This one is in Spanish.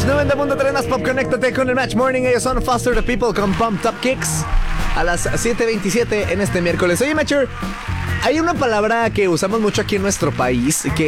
90.3 Nas Pop, conéctate con el Match Morning. Ellos son Faster the People con Pump Top Kicks a las 7:27 en este miércoles. Oye, Matcher, hay una palabra que usamos mucho aquí en nuestro país que